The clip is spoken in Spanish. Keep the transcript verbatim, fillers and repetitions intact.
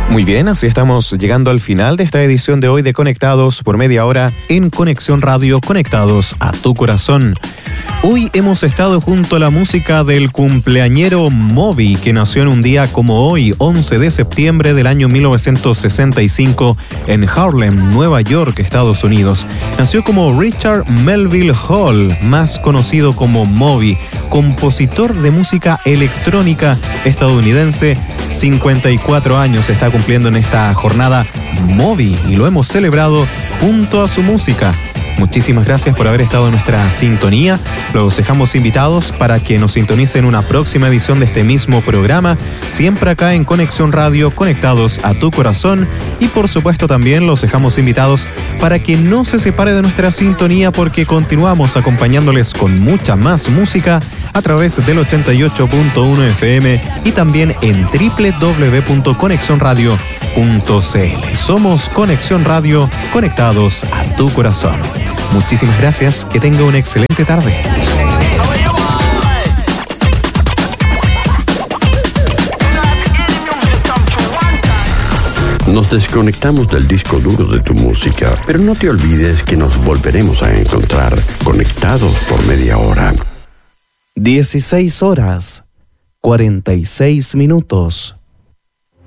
Muy bien, así estamos llegando al final de esta edición de hoy de Conectados por media hora en Conexión Radio, conectados a tu corazón. Hoy hemos estado junto a la música del cumpleañero Moby, que nació en un día como hoy, once de septiembre del año mil novecientos sesenta y cinco, en Harlem, Nueva York, Estados Unidos. Nació como Richard Melville Hall, más conocido como Moby, compositor de música electrónica estadounidense. cincuenta y cuatro años está cumpliendo en esta jornada Moby y lo hemos celebrado junto a su música. Muchísimas gracias por haber estado en nuestra sintonía. Los dejamos invitados para que nos sintonicen una próxima edición de este mismo programa, siempre acá en Conexión Radio, conectados a tu corazón. Y por supuesto también los dejamos invitados para que no se separe de nuestra sintonía, porque continuamos acompañándoles con mucha más música a través del ochenta y ocho punto uno F M y también en doble u doble u doble u punto conexión radio punto c l. Somos Conexión Radio, conectados a tu corazón. Muchísimas gracias, que tenga una excelente tarde. Nos desconectamos del disco duro de tu música, pero no te olvides que nos volveremos a encontrar conectados por media hora. dieciséis horas, cuarenta y seis minutos.